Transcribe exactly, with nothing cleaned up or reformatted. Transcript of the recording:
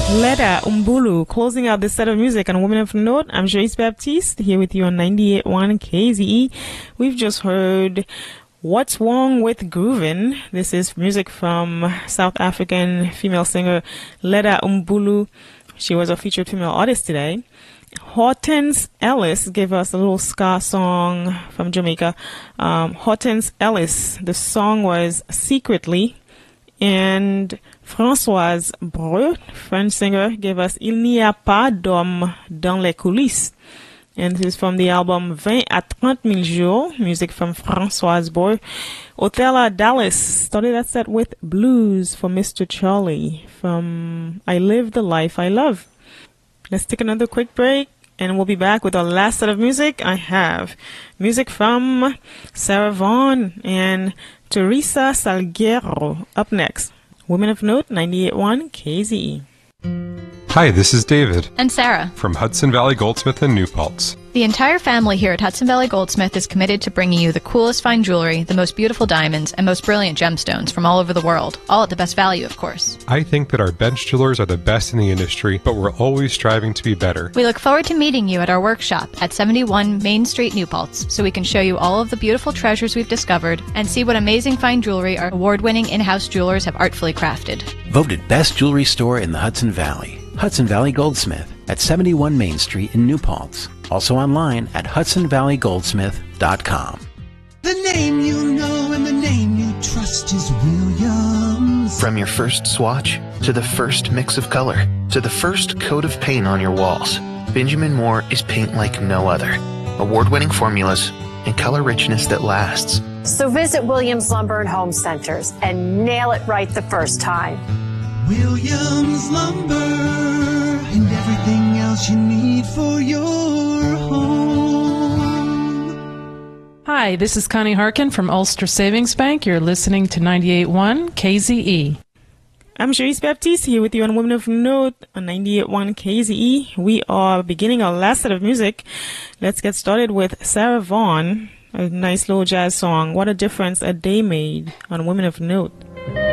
Leda Umbulu, closing out this set of music on Women of Note. I'm Joyce Baptiste, here with you on ninety-eight point one K Z E. We've just heard What's Wrong with Groovin'. This is music from South African female singer Leda Umbulu. She was a featured female artist today. Hortense Ellis gave us a little ska song from Jamaica. Um, Hortense Ellis, the song was Secretly. And Françoise Breu, French singer, gave us Il n'y a pas d'homme dans les coulisses. And this is from the album vingt à trente mille jours, music from Françoise Breu. Othello Dallas started that set with Blues for Mister Charlie from I Live the Life I Love. Let's take another quick break, and we'll be back with our last set of music. I have music from Sarah Vaughan and Teresa Salguero. Up next, Women of Note, ninety-eight point one K Z E. Hi, this is David. And Sarah. From Hudson Valley Goldsmith in New Paltz. The entire family here at Hudson Valley Goldsmith is committed to bringing you the coolest fine jewelry, the most beautiful diamonds, and most brilliant gemstones from all over the world, all at the best value, of course. I think that our bench jewelers are the best in the industry, but we're always striving to be better. We look forward to meeting you at our workshop at seventy-one Main Street, New Paltz, so we can show you all of the beautiful treasures we've discovered and see what amazing fine jewelry our award-winning in-house jewelers have artfully crafted. Voted best jewelry store in the Hudson Valley. Hudson Valley Goldsmith at seventy-one Main Street in New Paltz. Also online at hudson valley goldsmith dot com. The name you know and the name you trust is Williams. From your first swatch, to the first mix of color, to the first coat of paint on your walls, Benjamin Moore is paint like no other. Award-winning formulas and color richness that lasts. So visit Williams Lumber and Home Centers and nail it right the first time. Williams Lumber and everything else you need for your home. Hi, this is Connie Harkin from Ulster Savings Bank. You're listening to ninety-eight point one K Z E. I'm Joyce Baptiste here with you on Women of Note on ninety-eight point one K Z E. We are beginning our last set of music. Let's get started with Sarah Vaughan, a nice little jazz song, What a Difference a Day Made, on Women of Note.